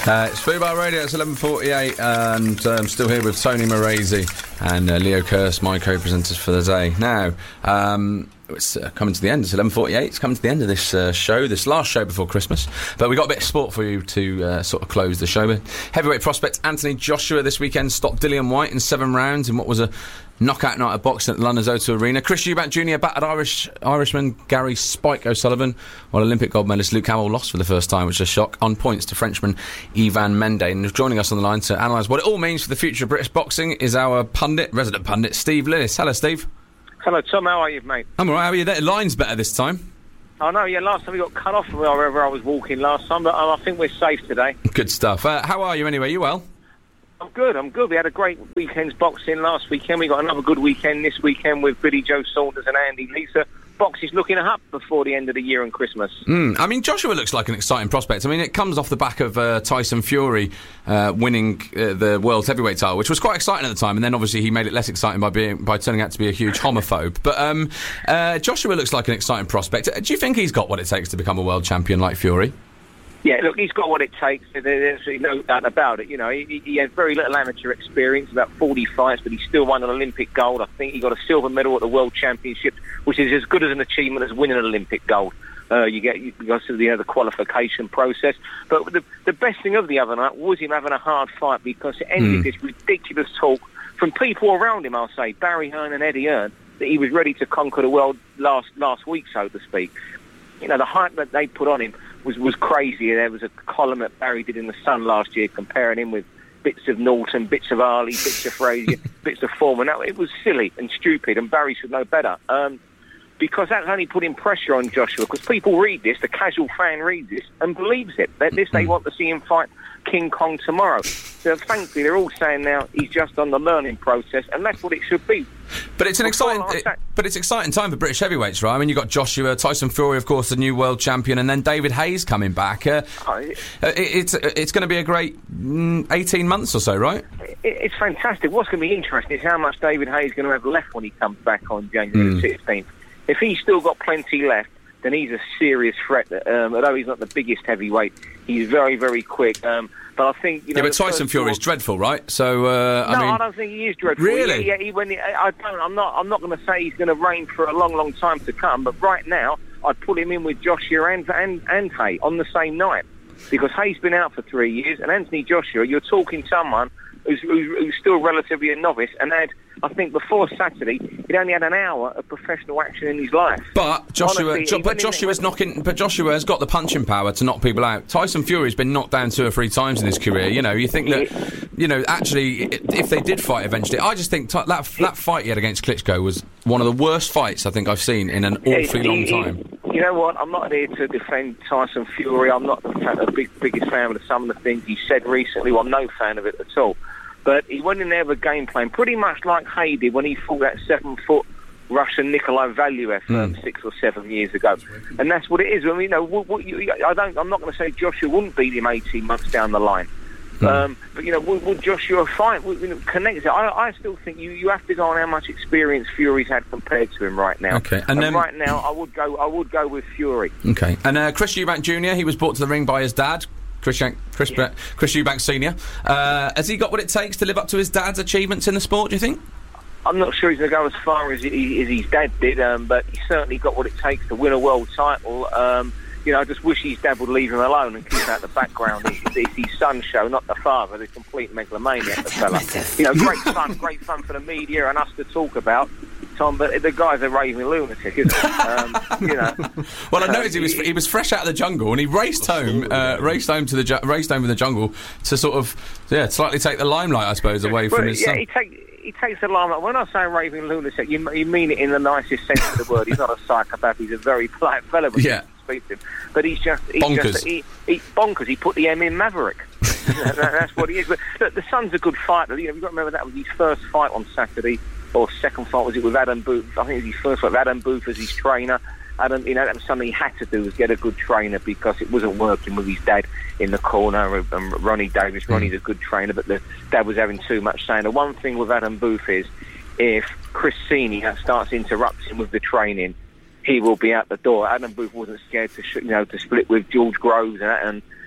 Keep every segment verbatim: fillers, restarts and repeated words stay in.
Uh, it's Football Radio, it's eleven forty-eight, and I'm um, still here with Tony Morazy and uh, Leo Kirst, my co-presenters for the day. Now, um, it's uh, coming to the end. It's eleven forty-eight. It's coming to the end of this uh, show, this last show before Christmas. But we got a bit of sport for you to uh, sort of close the show with. Heavyweight prospect Anthony Joshua this weekend stopped Dillian Whyte in seven rounds in what was a knockout night of boxing at the London Zoto Arena. Chris Eubank Junior battered Irish Irishman Gary Spike O'Sullivan, while Olympic gold medalist Luke Hamill lost for the first time, which is a shock, on points to Frenchman Ivan Mende. And joining us on the line to analyse what it all means for the future of British boxing is our pundit, resident pundit, Steve Lillis. Hello, Steve. Hello, Tom. How are you, mate? I'm all right. How are you? The line's better this time. I know, yeah, last time we got cut off from wherever I was walking last time, but I think we're safe today. Good stuff. Uh, how are you anyway? You well? I'm good, I'm good. We had a great weekend's boxing last weekend. We got another good weekend this weekend with Billy Joe Saunders and Andy Lee. So boxing's looking up before the end of the year and Christmas. Mm, I mean, Joshua looks like an exciting prospect. I mean, it comes off the back of uh, Tyson Fury uh, winning uh, the world heavyweight title, which was quite exciting at the time, and then obviously he made it less exciting by being by turning out to be a huge homophobe. But um, uh, Joshua looks like an exciting prospect. Do you think he's got what it takes to become a world champion like Fury? Yeah, look, he's got what it takes. There's no doubt about it. You know, he, he has very little amateur experience, about forty fights, but he still won an Olympic gold. I think he got a silver medal at the World Championships, which is as good as an achievement as winning an Olympic gold. Uh, you get you go through the, you know, the qualification process. But the, the best thing of the other night was him having a hard fight, because it ended mm. this ridiculous talk from people around him, I'll say, Barry Hearn and Eddie Hearn, that he was ready to conquer the world last last week, so to speak. You know, the hype that they put on him was, was crazy. There was a column that Barry did in The Sun last year comparing him with bits of Norton, bits of Ali, bits of Frazier, bits of Foreman. Now, it was silly and stupid, and Barry should know better. Um, because that's only putting pressure on Joshua, because people read this, the casual fan reads this and believes it. That this, they want to see him fight King Kong tomorrow. So thankfully, they're all saying now he's just on the learning process, and that's what it should be. But it's an exciting, it, but it's exciting time for British heavyweights, right? I mean, you've got Joshua, Tyson Fury, of course, the new world champion, and then David Hayes coming back. Uh, oh, it, it's it's going to be a great mm, eighteen months or so, right? It, it's fantastic. What's going to be interesting is how much David Hayes is going to have left when he comes back on January mm. the sixteenth. If he's still got plenty left, then he's a serious threat. Um, although he's not the biggest heavyweight, he's very, very quick. Um, But I think, you know, yeah, but Tyson Fury's dreadful, right? So uh, I no, mean, I don't think he is dreadful. Really? Yeah, yeah he, when he, I don't. I'm not. I'm not going to say he's going to reign for a long, long time to come. But right now, I'd put him in with Joshua and and and Hay on the same night, because Hay's been out for three years, and Anthony Joshua, you're talking someone who's, who's, who's still relatively a novice, and had, I think, before Saturday, he'd only had an hour of professional action in his life. But Joshua, Honestly, jo- but Joshua's knocking. But Joshua has got the punching power to knock people out. Tyson Fury's been knocked down two or three times in his career. You know, you think that, you know, actually, if they did fight eventually, I just think t- that that fight he had against Klitschko was one of the worst fights I think I've seen in an awfully long time. You know what? I'm not here to defend Tyson Fury. I'm not a big biggest fan of some of the things he said recently. Well, I'm no fan of it at all. But he went in there with a game plan, pretty much like Hay did when he fought that seven-foot Russian Nikolai Valuev um, mm. six or seven years ago, and that's what it is. I mean, you know, what, what you, I don't. I'm not going to say Joshua wouldn't beat him eighteen months down the line, mm. um, but you know, would, would Joshua fight? Would, you know, connect it? I, I still think you, you have to go on how much experience Fury's had compared to him right now. Okay, and, and then, right now, I would go. I would go with Fury. Okay, and uh, Chris Eubank Junior He was brought to the ring by his dad. Chris, Chris, yeah. Chris Eubank Senior Uh, has he got what it takes to live up to his dad's achievements in the sport, do you think? I'm not sure he's going to go as far as, he, as his dad did, um, but he's certainly got what it takes to win a world title. Um, you know, I just wish his dad would leave him alone and keep out the background. It's, it's his son's show, not the father, the complete megalomaniac, the fella. You know, great fun, great fun for the media and us to talk about, Tom, but the guy's a raving lunatic, isn't he? Um, you know. Well, I noticed he was he was fresh out of the jungle, and he raced home, uh, raced home to the ju- raced home in the jungle to sort of, yeah, slightly take the limelight, I suppose, away from well, his yeah, son. He take, He takes the limelight. When I say raving lunatic, you, you mean it in the nicest sense of the word. He's not a psychopath. He's a very polite fellow. Yeah. Speak to him. But he's just he's bonkers. Just, he, he, bonkers. He put the M in Maverick. that, that's what he is. But look, the son's a good fighter. You know, you've got to remember that was his first fight on Saturday, or second fight was it with Adam Booth? I think it was his first fight with Adam Booth as his trainer. Adam, you know, that was something he had to do, was get a good trainer, because it wasn't working with his dad in the corner. And Ronnie Davis, mm. Ronnie's a good trainer, but the dad was having too much saying. The one thing with Adam Booth is, if Chris Senior starts interrupting with the training, he will be out the door. Adam Booth wasn't scared to, sh- you know, to split with George Groves and, and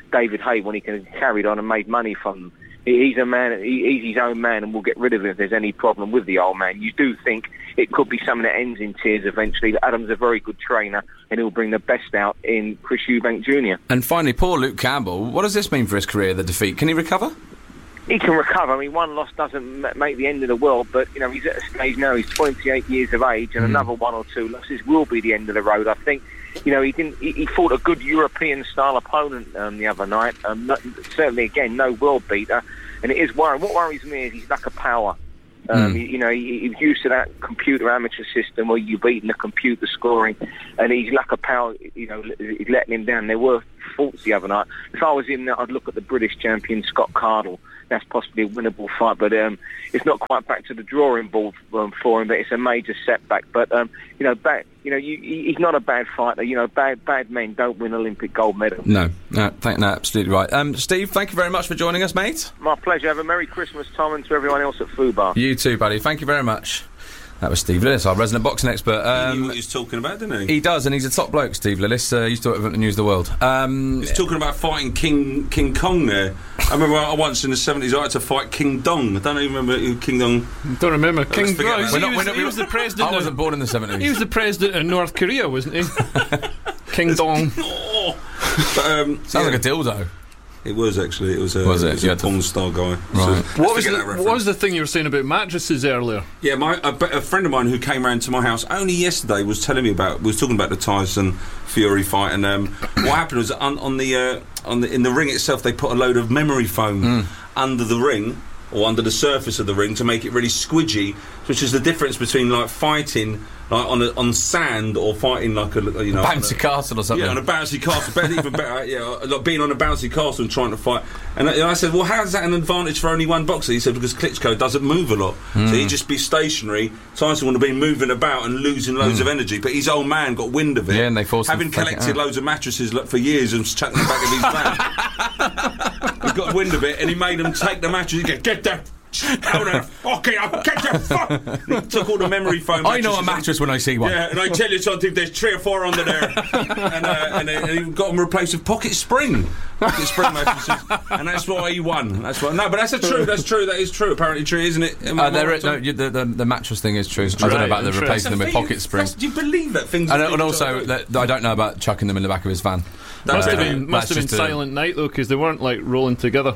David Hay when he can carried on and made money from them. He's a man. He, he's his own man, and we'll get rid of him if there's any problem with the old man. You do think it could be something that ends in tears eventually. Adam's a very good trainer, and he'll bring the best out in Chris Eubank Junior And finally, poor Luke Campbell. What does this mean for his career, the defeat? Can he recover? He can recover. I mean, one loss doesn't m- make the end of the world, but, you know, he's at a stage now, he's twenty-eight years of age, and mm. another one or two losses will be the end of the road, I think. You know, he didn't. He, he fought a good European-style opponent um, the other night. Um, not, certainly, again, no world beater. And it is worrying. What worries me is his lack of power. Um, mm. you, you know, he, he's used to that computer amateur system where you're beating the computer scoring, and his lack of power, you know, is letting him down. There were faults the other night. If I was him, I'd look at the British champion, Scott Cardle. That's possibly a winnable fight, but um, it's not quite back to the drawing board um, for him. But it's a major setback. But um, you know, back, you know, you, he's not a bad fighter. You know, bad bad men don't win Olympic gold medals. No, no, thank, no, absolutely right. Um, Steve, thank you very much for joining us, mate. My pleasure. Have a Merry Christmas, Tom, and to everyone else at Fubar. You too, buddy. Thank you very much. That was Steve Lillis, our resident boxing expert. Um, he knew what he was talking about, didn't he? He does, and he's a top bloke, Steve Lillis. Uh, used to work at the News of the World. Um, he's talking about fighting King King Kong there. I remember I once in the seventies I had to fight King Dong. I don't even remember who King Dong... Don't remember. King Dong. Well, he, was, he was the president... I wasn't born in the seventies. He was the president of North Korea, wasn't he? King Dong. Oh. But, um, Sounds yeah. like a dildo. It was actually. It was a, was it? it was a porn star guy. Right. So, what was the, what was the thing you were saying about mattresses earlier? Yeah, my a, a friend of mine who came round to my house only yesterday was telling me about. Was talking about the Tyson Fury fight, and um, what happened was on, on the uh, on the in the ring itself they put a load of memory foam mm. under the ring or under the surface of the ring to make it really squidgy, which is the difference between like fighting. Like on a, on sand or fighting like a you know bouncy a, castle or something. Yeah, on a bouncy castle. Better, even better. Yeah, like being on a bouncy castle and trying to fight. And I, and I said, well, how is that an advantage for only one boxer? He said because Klitschko doesn't move a lot, mm. so he'd just be stationary. Tyson would have been moving about and losing loads mm. of energy, but his old man got wind of it. Yeah, and they forced having him to collected loads of mattresses for years and chucking them back in his van. He got wind of it and he made them take the mattress. He go, get that. Okay, I'll get your fuck. He took all the memory foam. I know a mattress when I see one. Yeah, and I tell you something, there's three or four under there, and, uh, and, uh, and he got them replaced with pocket spring, pocket spring mattresses, and that's why he won. That's why. No, but that's a true. That's true. That is true. Apparently true, isn't it? Uh, there is, no, you, the, the the mattress thing is true. I don't know about the replacing them with pocket spring. Do you believe that things? And, and also, that, I don't know about chucking them in the back of his van. That must uh, have been must have been Silent Night though, because they weren't like rolling together.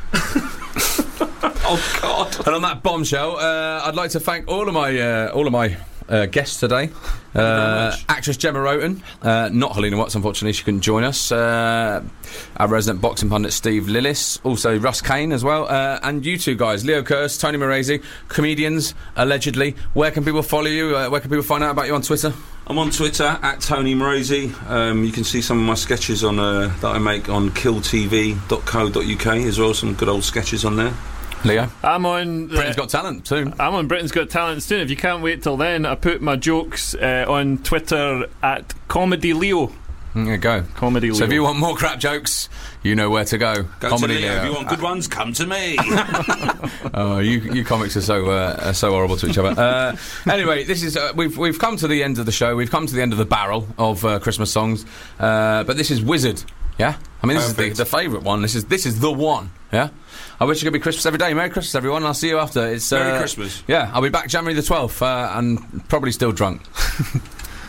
Oh God! And on that bombshell, uh, I'd like to thank all of my uh, all of my uh, guests today. Uh, actress Gemma Roten, uh, not Helena Watts, unfortunately, she couldn't join us. Uh, our resident boxing pundit Steve Lillis, also Russ Kane as well, uh, and you two guys, Leo Kearse, Tony Moresi, comedians allegedly. Where can people follow you? Uh, where can people find out about you on Twitter? I'm on Twitter at Tony Moresi. Um, you can see some of my sketches on uh, that I make on kill t v dot co dot u k as well. Some good old sketches on there. Leo? I'm on... Britain's uh, Got Talent soon. I'm on Britain's Got Talent soon. If you can't wait till then, I put my jokes uh, on Twitter at Comedy Leo. There you go. Comedy Leo. So if you want more crap jokes, you know where to go. Go Comedy to Leo. Leo. If you want good ones, come to me. Oh, you you comics are so uh, are so horrible to each other. Uh, anyway, this is uh, we've we've come to the end of the show. We've come to the end of the barrel of uh, Christmas songs. Uh, but this is Wizard. Yeah, I mean this Perfect. is the, the favourite one. This is this is the one. Yeah. I wish it could be Christmas every day. Merry Christmas, everyone. I'll see you after. It's uh, Merry Christmas. Yeah, I'll be back January the twelfth uh, and probably still drunk.